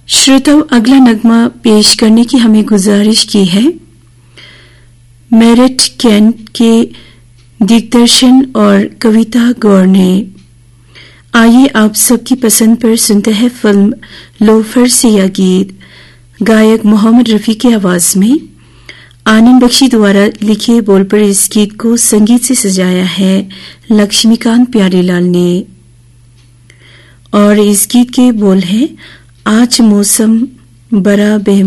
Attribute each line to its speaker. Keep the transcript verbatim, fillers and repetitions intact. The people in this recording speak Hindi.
Speaker 1: श्रोताओं, अगला नगमा पेश करने की हमें गुजारिश की है मेरिट कैंट के दिग्दर्शन और कविता गौर ने। आइए आप सबकी पसंद पर सुनते हैं फिल्म लोफर से यह गीत, गायक मोहम्मद रफी की आवाज में। आनंद बख्शी द्वारा लिखे बोल पर इस गीत को संगीत से सजाया है लक्ष्मीकांत प्यारेलाल ने। और इस गीत के बोल हैं, आज मौसम बड़ा बेहद